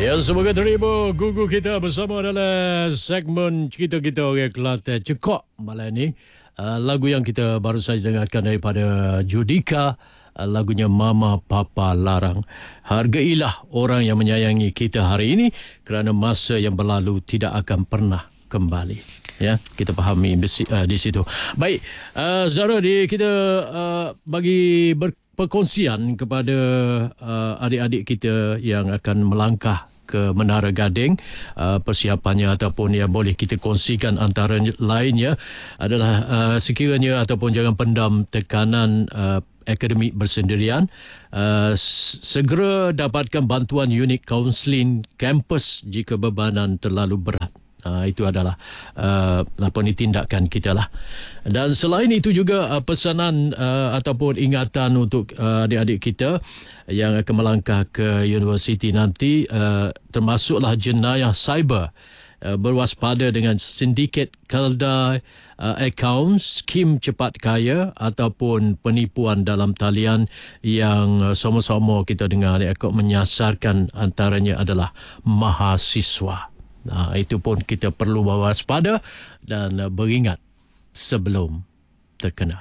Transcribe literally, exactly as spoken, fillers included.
Ya, semoga terima gugu kita bersama dalam segmen cerita kita orang Kelantan Cekok malam ini. Uh, lagu yang kita baru saja dengarkan daripada Judika, uh, lagunya Mama Papa Larang. Hargailah orang yang menyayangi kita hari ini kerana masa yang berlalu tidak akan pernah kembali. Ya, kita fahami besi, uh, di situ. Baik, uh, saudara, di kita uh, bagi ber perkongsian kepada uh, adik-adik kita yang akan melangkah ke Menara Gading. Uh, persiapannya ataupun yang boleh kita kongsikan antara lainnya adalah uh, sekiranya ataupun jangan pendam tekanan uh, akademik bersendirian. Uh, segera dapatkan bantuan unit kaunseling kampus jika bebanan terlalu berat. Uh, itu adalah uh, apa ni tindakan kita lah. Dan selain itu juga uh, pesanan uh, ataupun ingatan untuk uh, adik-adik kita yang akan melangkah ke universiti nanti, uh, termasuklah jenayah cyber. Uh, berwaspada dengan sindiket keldai, uh, akaun, skim cepat kaya ataupun penipuan dalam talian yang uh, sama-sama kita dengar akan menyasarkan antaranya adalah mahasiswa. Nah, itu pun kita perlu waspada dan uh, beringat sebelum terkena.